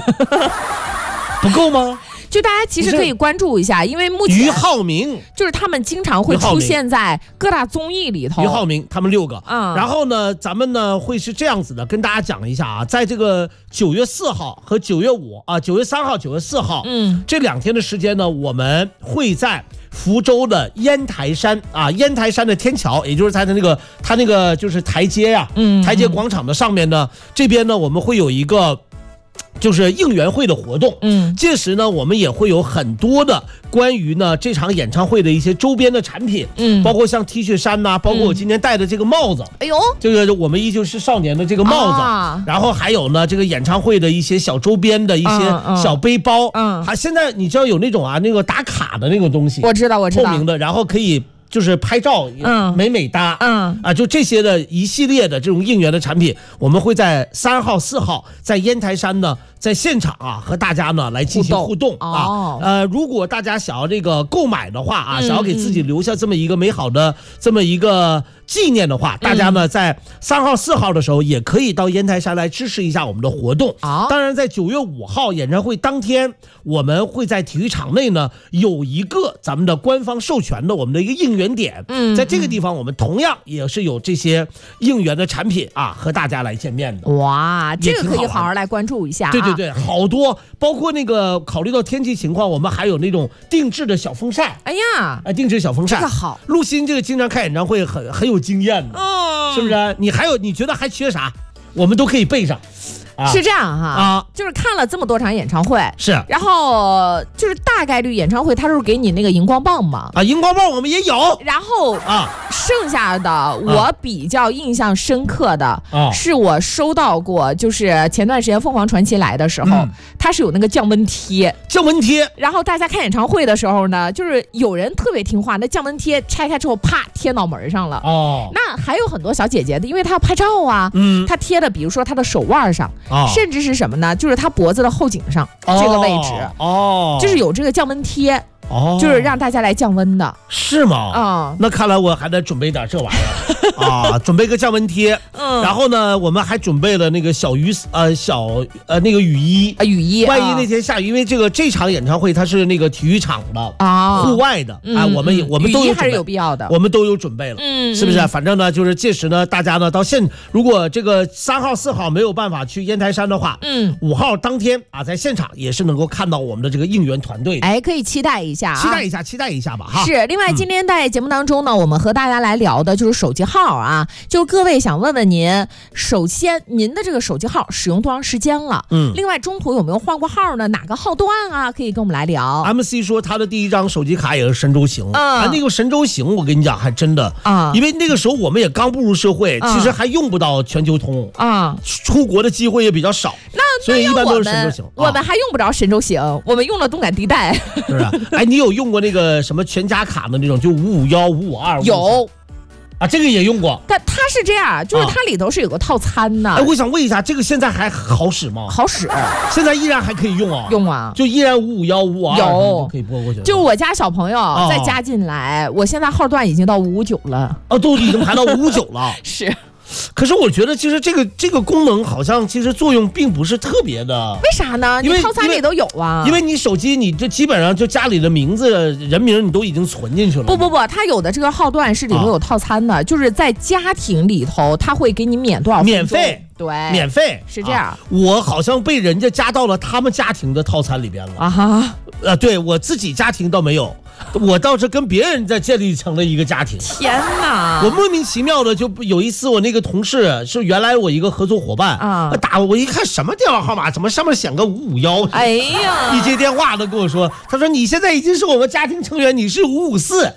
不够吗？ 就大家其实可以关注一下，因为目前俞灏明就是他们经常会出现在各大综艺里头。 俞灏明他们6个，然后呢，咱们呢会是这样子的，跟大家讲一下啊，在这个9月4号和9月5啊，9月3号、9月4号，这2天的时间呢，我们会在福州的烟台山啊，烟台山的天桥，也就是它那个就是台阶呀，台阶广场的上面呢，这边呢我们会有一个就是应援会的活动，届时呢我们也会有很多的关于呢这场演唱会的一些周边的产品，包括像 T 恤衫呐，包括我今天戴的这个帽子，哎呦，这个我们依旧是少年的这个帽子，然后还有呢这个演唱会的一些小周边的一些小背包，还现在你知道有那种那个打卡的那个东西， 我知道， 透明的，然后可以就是拍照，美搭，就这些的一系列的这种应援的产品，我们会在3号、4号在烟台山呢，在现场和大家呢来进行互动如果大家想要这个购买的话想要给自己留下这么一个美好的这么一个纪念的话，大家呢在3号、4号的时候也可以到烟台山来支持一下我们的活动。当然，在9月5号演唱会当天，我们会在体育场内呢有一个咱们的官方授权的我们的一个应援点，在这个地方我们同样也是有这些应援的产品和大家来见面的。 哇，这个可以好好来关注一下。 对，好多，包括那个考虑到天气情况，我们还有那种定制的小风扇。哎呀，定制小风扇， 这个好。 陆鑫这个经常开演唱会很有经验的，是不是？你觉得还缺啥？我们都可以备上。 是这样就是看了这么多场演唱会， 是， 然后就是大概率演唱会，他是给你那个荧光棒嘛？ 荧光棒我们也有。 然后剩下的我比较印象深刻的是我收到过，就是前段时间凤凰传奇来的时候，它是有那个降温贴，然后大家看演唱会的时候呢，就是有人特别听话，那降温贴拆开之后啪贴脑门上了。那还有很多小姐姐的，因为她要拍照她贴的比如说她的手腕上。甚至是什么呢？就是他脖子的后颈上这个位置，就是有这个降温贴，就是让大家来降温的， 是吗？那看来我还得准备点这玩意儿准备个降温贴，然后呢，我们还准备了那个那个雨衣，万一那天下雨，因为这场演唱会它是那个体育场的户外的我们都有， 还是有必要的， 我们都有准备了，是不是？反正呢，就是届时呢，大家呢如果这个3号、4号没有办法去烟台山的话，5号当天在现场也是能够看到我们的这个应援团队， 可以期待一下期待一下吧哈。 是，另外今天在节目当中呢，我们和大家来聊的就是手机号就是各位想问问您，首先您的这个手机号使用多长时间了？另外中途有没有换过号呢？哪个号段可以跟我们来聊。 MC 说他的第一张手机卡也是神州行，那个神州行我跟你讲还真的因为那个时候我们也刚步入社会，其实还用不到全球通出国的机会也比较少，所以一般都是神州行。 我们还用不着神州行，我们用了动感地带， 是不是？你有用过那个什么全家卡的那种，就551、552？ 有。 这个也用过， 它是这样，就是它里头是有个套餐的。 我想问一下，这个现在还好使吗？ 好使， 现在依然还可以用就依然551、552 有可以拨过去。 就我家小朋友再加进来，我现在号段已经到559了。 都已经排到559了。 是。 可是我觉得其实这个功能好像其实作用并不是特别的。 为啥呢？你套餐里都有因为你手机你这基本上就家里的名字人名你都已经存进去了。 不，它有的这个号段是里头有套餐的，就是在家庭里头他会给你免多少分钟？ 免费。 对， 免费是这样。 我好像被人家加到了他们家庭的套餐里边了对，我自己家庭倒没有，我倒是跟别人在建立成了一个家庭。 天哪！ 我莫名其妙的就有一次，我那个同事是原来我一个合作伙伴打我一看什么电话号码，怎么上面显个551？ 哎呀！ 一接电话都跟我说，他说你现在已经是我们家庭成员，你是554。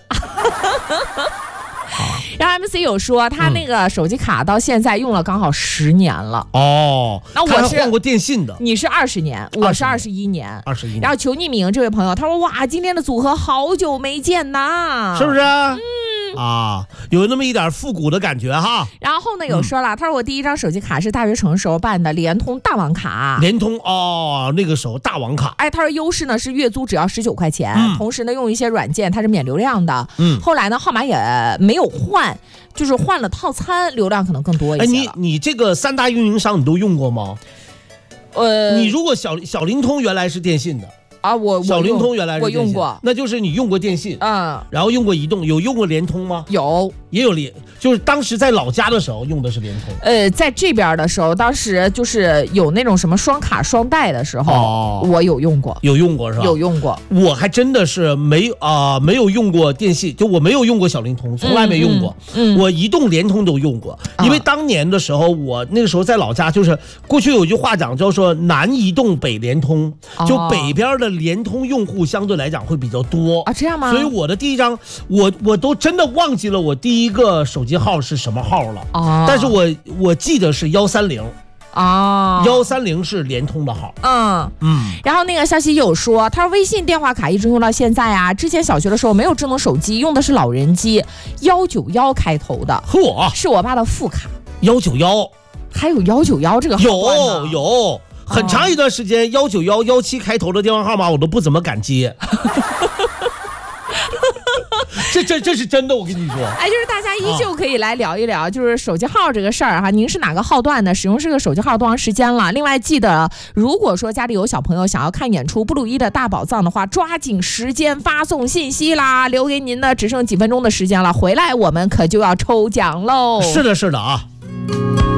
然后 MC 有说他那个手机卡到现在用了刚好10年了。那我是换过电信的。 你是20年，我是21年。 21年。 然后求匿名这位朋友他说哇，今天的组合好久没见呐， 是不是？有那么一点复古的感觉哈。 然后呢有说了，他说我第一张手机卡是大学城时候办的联通大网卡。 联通那个时候大网卡。 他说优势呢是月租只要19块钱，同时呢用一些软件它是免流量的。后来呢号码也没有换，就是换了套餐，流量可能更多一些。 你这个3大运营商你都用过吗？ 你如果小灵通原来是电信的。小灵通原来是我用过， 那就是你用过电信，然后用过移动，有用过联通吗？ 有， 也有联，就是当时在老家的时候用的是联通。 在这边的时候，当时就是有那种什么双卡双待的时候，我有用过， 有用过是吧？ 有用过， 我还真的是没有用过电信，就我没有用过小灵通，从来没用过。我移动、联通都用过，因为当年的时候，我那个时候在老家，就是过去有句话讲，叫说南移动北联通，就北边的联通用户相对来讲会比较多这样吗？ 所以我的第一张，我都真的忘记了我第一个手机号是什么号了但是我记得是130。130是联通的号。 然后那个消息有说，他说微信电话卡一直用到现在啊。之前小学的时候没有智能手机，用的是老人机，191开头的，是我爸的副卡。 191， 还有191这个号段有。很长一段时间，191、17开头的电话号码我都不怎么敢接。这是真的，我跟你说。 就是大家依旧可以来聊一聊，就是手机号这个事儿哈。您是哪个号段的？使用这个手机号多长时间了？另外记得，如果说家里有小朋友想要看演出布鲁伊的大宝藏的话，抓紧时间发送信息啦！留给您的只剩几分钟的时间了，回来我们可就要抽奖喽。 是的啊。